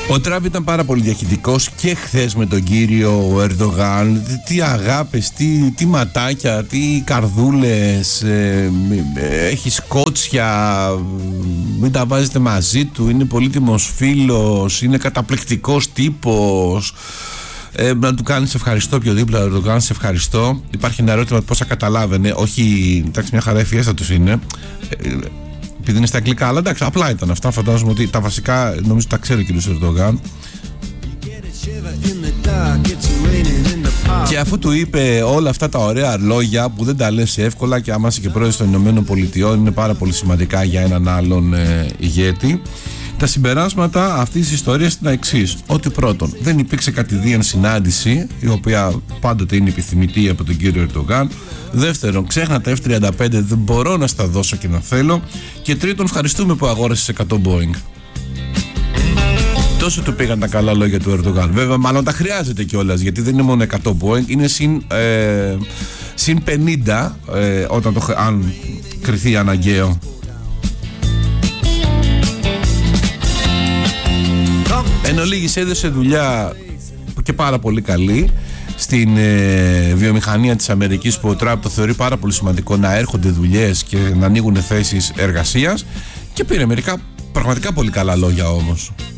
Ο Τραμπ ήταν πάρα πολύ διαχυτικός και χθες με τον κύριο Ερντογάν. Τι αγάπες, τι ματάκια, τι καρδούλες, έχει σκότσια, μην τα βάζετε μαζί του, είναι πολύτιμος φίλος, είναι καταπληκτικός τύπος. Να του κάνεις ευχαριστώ πιο δίπλα, να του κάνεις ευχαριστώ. Υπάρχει ένα ερώτημα πώς θα καταλάβαινε. Όχι, εντάξει, μια χαρά η φιέστα τους είναι, επειδή είναι στα αγγλικά, αλλά εντάξει, απλά ήταν αυτά. Φαντάζομαι ότι τα βασικά νομίζω τα ξέρει ο κ. Ερντογάν. Και αφού του είπε όλα αυτά τα ωραία λόγια που δεν τα λες εύκολα, και άμα είσαι και πρόεδρος των Ηνωμένων Πολιτειών, είναι πάρα πολύ σημαντικά για έναν άλλον ηγέτη. Τα συμπεράσματα αυτής της ιστορίας είναι τα εξής: ότι πρώτον, δεν υπήρξε κατηδίαν συνάντηση, η οποία πάντοτε είναι επιθυμητή από τον κύριο Ερντογάν. Δεύτερον, ξέχνα τα F-35, δεν μπορώ να στα δώσω και να θέλω. Και τρίτον, ευχαριστούμε που αγόρασες 100 Boeing. Τόσο του πήγαν τα καλά λόγια του Ερντογάν. Βέβαια, μάλλον τα χρειάζεται κιόλας, γιατί δεν είναι μόνο 100 Boeing, είναι συν 50 αν κριθεί αναγκαίο. Εν ολίγης έδωσε δουλειά και πάρα πολύ καλή στην βιομηχανία της Αμερικής, που ο Τραμπ το θεωρεί πάρα πολύ σημαντικό να έρχονται δουλειές και να ανοίγουν θέσεις εργασίας, και πήρε μερικά πραγματικά πολύ καλά λόγια όμως.